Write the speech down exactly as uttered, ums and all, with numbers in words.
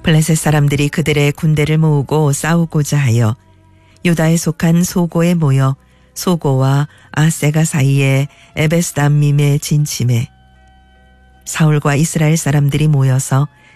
블레셋 사람들이 그들의 군대를 모으고 싸우고자 하여 유다에 속한 소고에 모여 소고와 아세가 사이에 에베스담밈에 진침해 사울과 이스라엘 사람들이 모여서